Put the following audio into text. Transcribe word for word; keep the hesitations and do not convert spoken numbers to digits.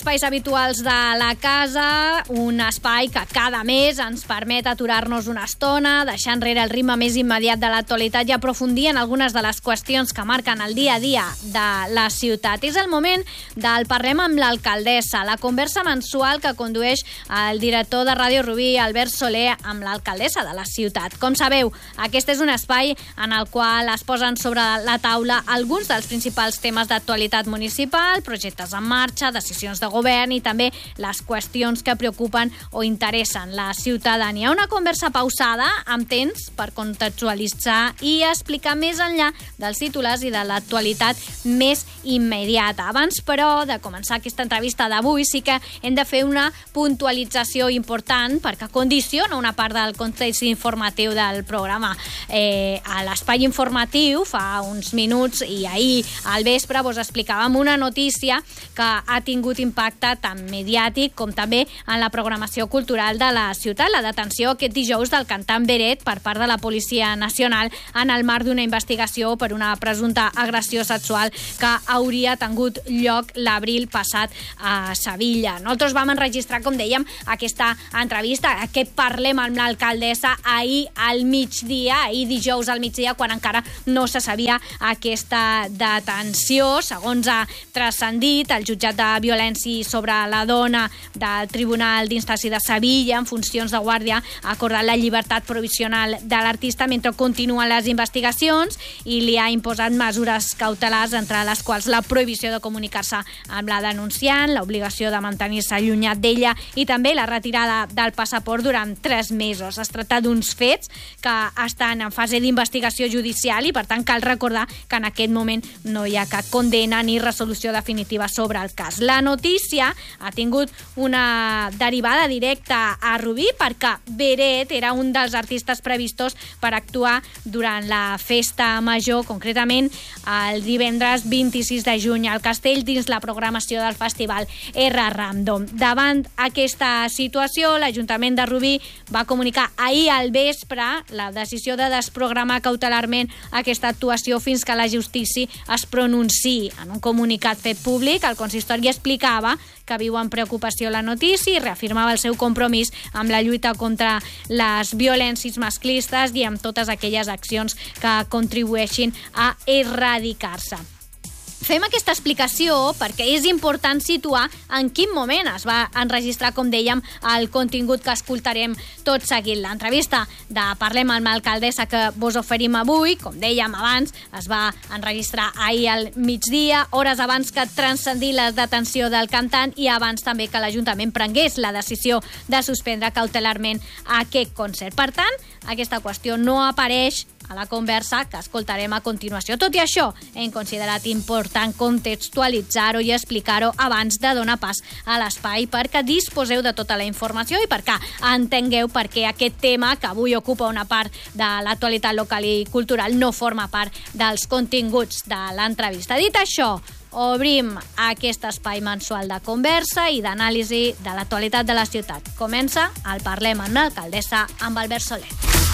Espais habituals de la casa, un espai que cada mes ens permet aturar-nos una estona, deixar enrere el ritme més immediat de l'actualitat i aprofundir en algunes de les qüestions que marquen el dia a dia de la ciutat. És el moment del Parlem amb l'alcaldessa, la conversa mensual que condueix el director de Ràdio Rubí, Albert Soler, amb l'alcaldessa de la ciutat. Com sabeu, aquest és un espai en el qual es posen sobre la taula alguns dels principals temes d'actualitat municipal, projectes en marxa, decisions de govern i també les qüestions que preocupen o interessen la ciutadania. Una conversa pausada amb temps per contextualitzar i explicar més enllà dels titulars i de l'actualitat més immediata. Abans, però, de començar aquesta entrevista d'avui, sí que hem de fer una puntualització important perquè condiciona una part del context informatiu del programa. Eh, a l'espai informatiu, fa uns minuts i ahir al vespre, vos explicàvem una notícia que ha tingut impacte tant mediàtic com també en la programació cultural de la ciutat. La detenció aquest dijous del cantant Beret per part de la Policia Nacional en el marc d'una investigació per una presumpta agressió sexual que hauria tingut lloc l'abril passat a Sevilla. Nosaltres vam enregistrar, com dèiem, aquesta entrevista, que parlem amb l'alcaldessa ahir al migdia, ahir dijous al migdia, quan encara no se sabia aquesta detenció. Segons ha transcendit el jutjat de violència sobre la dona del Tribunal d'Instància de Sevilla, en funcions de guàrdia, ha acordat la llibertat provisional de l'artista mentre continuen les investigacions i li ha imposat mesures cautelars, entre les quals la prohibició de comunicar-se amb la denunciant, l'obligació de mantenir-se allunyat d'ella i també la retirada del passaport durant tres mesos. Es tracta d'uns fets que estan en fase d'investigació judicial i, per tant, cal recordar que en aquest moment no hi ha cap condemna ni resolució definitiva sobre el cas. La notícia ha tingut una derivada directa a Rubí perquè Beret era un dels artistes previstos per actuar durant la festa major, concretament el divendres vint-i-sis de juny al Castell, dins la programació del festival R Random. Davant aquesta situació, l'Ajuntament de Rubí va comunicar ahir al vespre la decisió de desprogramar cautelarment aquesta actuació fins que la justícia es pronunciï. En un comunicat fet públic, el consistori explicava que viu amb preocupació la notícia i reafirmava el seu compromís amb la lluita contra les violències masclistes i amb totes aquelles accions que contribueixin a erradicar-se. Fem aquesta explicació perquè és important situar en quin moment es va enregistrar, com dèiem, el contingut que escoltarem tot seguit. L'entrevista de Parlem amb l'alcaldessa que vos oferim avui, com dèiem abans, es va enregistrar ahir al migdia, hores abans que transcendir la detenció del cantant i abans també que l'Ajuntament prengués la decisió de suspendre cautelarment aquest concert. Per tant, aquesta qüestió no apareix a la conversa que escoltarem a continuació. Tot i això, hem considerat important contextualitzar-ho i explicar-ho abans de donar pas a l'espai perquè disposeu de tota la informació i perquè entengueu per què aquest tema, que avui ocupa una part de l'actualitat local i cultural, no forma part dels continguts de l'entrevista. Dit això, obrim aquest espai mensual de conversa i d'anàlisi de l'actualitat de la ciutat. Comença el Parlem amb l'alcaldessa amb Albert Soler.